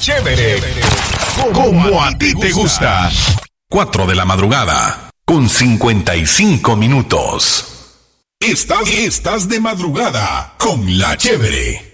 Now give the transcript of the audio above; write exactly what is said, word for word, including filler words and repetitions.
Chévere, como a ti te gusta. Cuatro de la madrugada, con cincuenta y cinco minutos. Estás, estás de madrugada con La Chévere.